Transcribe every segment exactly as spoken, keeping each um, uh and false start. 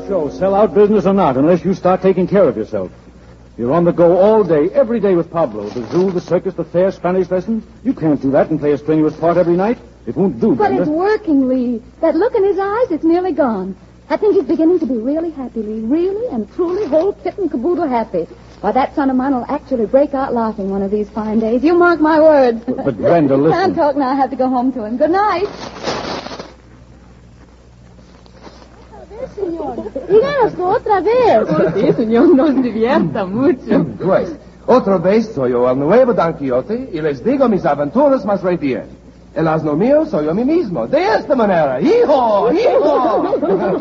show, sell-out business or not, unless you start taking care of yourself. You're on the go all day, every day with Pablo. The zoo, the circus, the fair, Spanish lessons. You can't do that and play a strenuous part every night. It won't do, But Brenda. it's working, Lee. That look in his eyes, it's nearly gone. I think he's beginning to be really happy, Lee. Really and truly whole kit and caboodle happy. Why, that son of mine will actually break out laughing one of these fine days. You mark my words. But, but Brenda, listen. Can't talk now. I have to go home to him. Good night. Díganoslo otra vez. Sí, señor, nos divierta mucho. Pues, otra vez soy yo el nuevo Don Quixote y les digo mis aventuras más recientes. El asno mío soy yo mí mismo. De esta manera. ¡Hijo! ¡Hijo!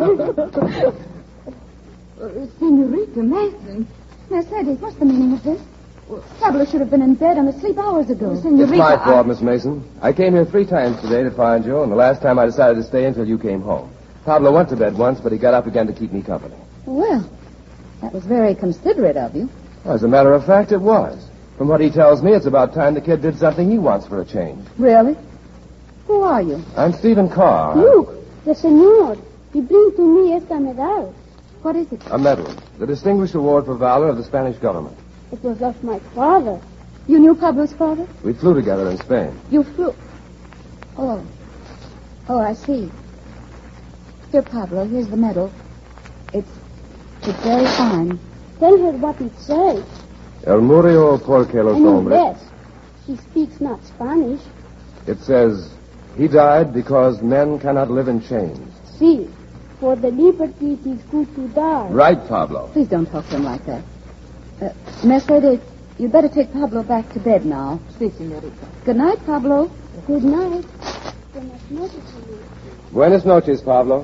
Senorita Mason. Mercedes, what's the meaning of this? Pablo should have been in bed and asleep hours ago. It's my fault, Miss Mason. I came here three times today to find you, and the last time I decided to stay until you came home. Pablo went to bed once, but he got up again to keep me company. Well, that was very considerate of you. As a matter of fact, it was. From what he tells me, it's about time the kid did something he wants for a change. Really? Who are you? I'm Stephen Carr. Look, the señor. He brings to me esta medal. What is it? A medal. The Distinguished Award for Valor of the Spanish government. It was of my father. You knew Pablo's father? We flew together in Spain. You flew... Oh. Oh, I see. Here, Pablo, here's the medal. It's... It's very fine. Tell her what it says. El murió porque los And hombres. yes, she speaks not Spanish. It says, he died because men cannot live in chains. See, for the liberty it is good to die. Right, Pablo. Please don't talk to him like that. Uh, Mercedes, you'd better take Pablo back to bed now. Sí, señorita. Good night, Pablo. Good night. Buenas noches, señor. Buenas noches, Pablo.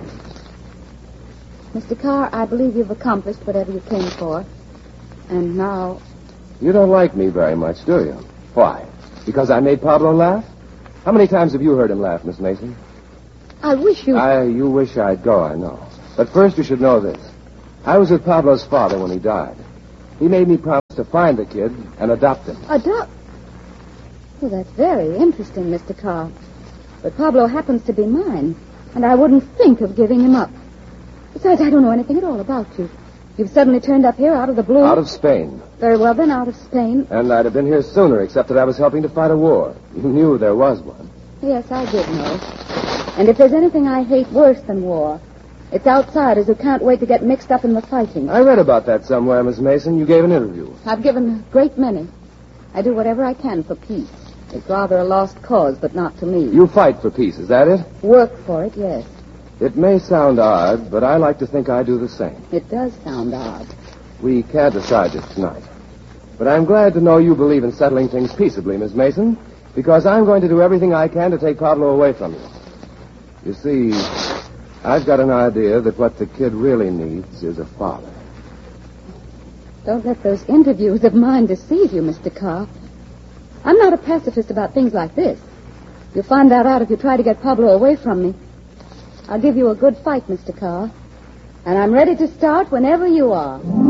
Mister Carr, I believe you've accomplished whatever you came for. And now... You don't like me very much, do you? Why? Because I made Pablo laugh? How many times have you heard him laugh, Miss Mason? I wish you... I, you wish I'd go, I know. But first you should know this. I was with Pablo's father when he died. He made me promise to find the kid and adopt him. Adopt? Well, that's very interesting, Mister Carr. But Pablo happens to be mine, and I wouldn't think of giving him up. Besides, I don't know anything at all about you. You've suddenly turned up here out of the blue. Out of Spain. Very well, then, out of Spain. And I'd have been here sooner, except that I was helping to fight a war. You knew there was one. Yes, I did know. And if there's anything I hate worse than war, it's outsiders who can't wait to get mixed up in the fighting. I read about that somewhere, Miss Mason. You gave an interview. I've given a great many. I do whatever I can for peace. It's rather a lost cause, but not to me. You fight for peace, is that it? Work for it, yes. It may sound odd, but I like to think I do the same. It does sound odd. We can't decide this tonight. But I'm glad to know you believe in settling things peaceably, Miss Mason, because I'm going to do everything I can to take Pablo away from you. You see, I've got an idea that what the kid really needs is a father. Don't let those interviews of mine deceive you, Mister Carr. I'm not a pacifist about things like this. You'll find that out if you try to get Pablo away from me. I'll give you a good fight, Mister Carr. And I'm ready to start whenever you are.